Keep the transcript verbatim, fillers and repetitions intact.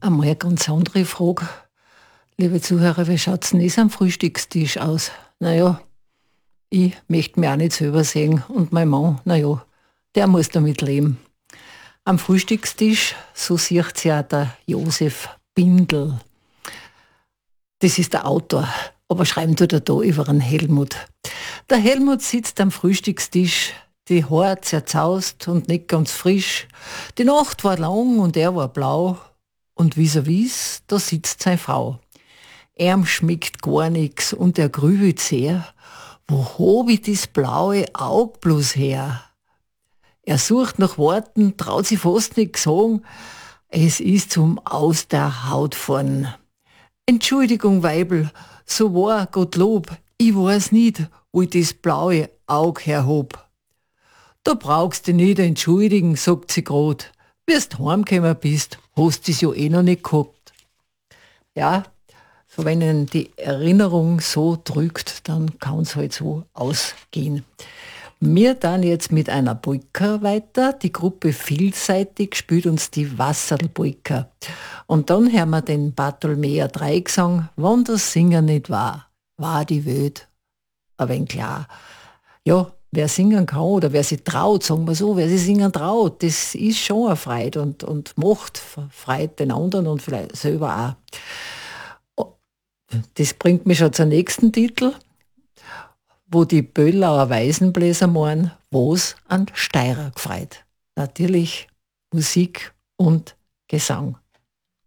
Einmal eine ganz andere Frage. Liebe Zuhörer, wie schaut's denn das am Frühstückstisch aus? Naja, ich möchte mich auch nicht selber sehen und mein Mann, naja, der muss damit leben. Am Frühstückstisch, so sieht ja der Josef Bindel. Das ist der Autor, aber schreiben tut er da über einen Helmut. Der Helmut sitzt am Frühstückstisch, die Haare zerzaust und nicht ganz frisch. Die Nacht war lang und er war blau. Und vis-à-vis, da sitzt seine Frau. Erm schmeckt gar nix und er grübelt sehr. Wo hab ich das blaue Aug bloß her? Er sucht nach Worten, traut sich fast nicht sagen. Es ist zum Aus der Haut fahren. Entschuldigung, Weibel, so war Gottlob. Ich weiß nicht, wo ich das blaue Aug herhob. Da brauchst du nicht entschuldigen, sagt sie grad. Wirst heimgekommen bist, hast es ja eh noch nicht gehabt. Ja, so wenn ihnen die Erinnerung so drückt, dann kann es halt so ausgehen. Wir dann jetzt mit einer Polka weiter. Die Gruppe Vielseitig spielt uns die Wasserlpolka. Und dann hören wir den Bartholmäer Dreigesang, wann das Singen nicht war, war die Welt ein wenig klar. Ja, wer singen kann oder wer sich traut, sagen wir so, wer sich singen traut, das ist schon eine Freude und, und macht Freude den anderen und vielleicht selber auch. Das bringt mich schon zum nächsten Titel, wo die Böllauer Weisenbläser meinen, was an Steirer gefreut. Natürlich Musik und Gesang.